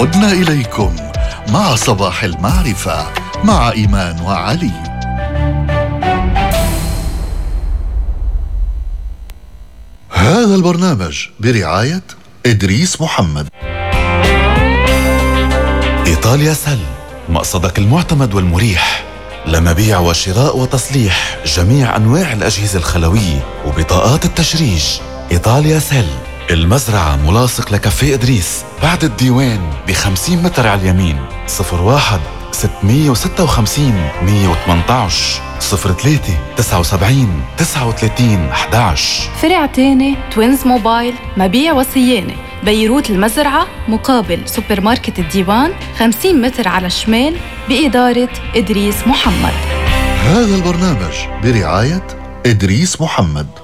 عدنا إليكم مع صباح المعرفة مع إيمان وعلي. هذا البرنامج برعاية إدريس محمد. إيطاليا سل، مقصدك المعتمد والمريح لمبيع وشراء وتصليح جميع أنواع الأجهزة الخلوية وبطاقات التشريج. إيطاليا سل، المزرعة ملاصق لكافيه إدريس بعد الديوان ب50 متر على اليمين. 01 656 118 03 79 39 11. فرع تاني توينز موبايل مبيع وصيانة بيروت المزرعة مقابل سوبر ماركت الديوان 50 متر على الشمال بإدارة إدريس محمد. هذا البرنامج برعاية إدريس محمد.